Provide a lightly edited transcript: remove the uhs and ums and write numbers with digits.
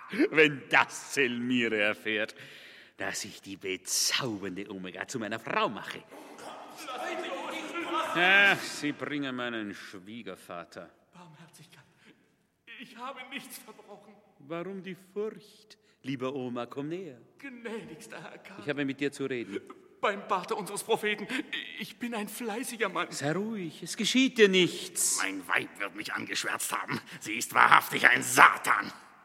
Wenn das Selmire erfährt, dass ich die bezaubernde Omega zu meiner Frau mache. Ach, Sie bringen meinen Schwiegervater. Barmherzigkeit, ich habe nichts verbrochen. Warum die Furcht? Lieber Oma, komm näher. Gnädigster Herr Karl. Ich habe mit dir zu reden. Beim Barte unseres Propheten. Ich bin ein fleißiger Mann. Sei ruhig, es geschieht dir nichts. Mein Weib wird mich angeschwärzt haben. Sie ist wahrhaftig ein Satan.